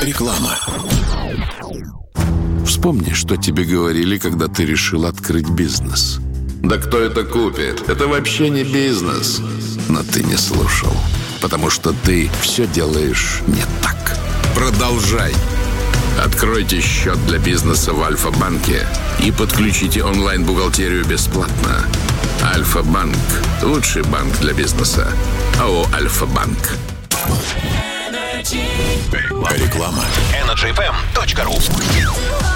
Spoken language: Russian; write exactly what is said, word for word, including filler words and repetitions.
Реклама. Вспомни, что тебе говорили, когда ты решил открыть бизнес. Да кто это купит? Это вообще не бизнес. Но ты не слушал, потому что ты все делаешь не так. Продолжай. Откройте счет для бизнеса в Альфа-банке и подключите онлайн-бухгалтерию бесплатно. Альфа-банк – лучший банк для бизнеса. АО «Альфа-банк». Реклама. Energy эф эм точка ру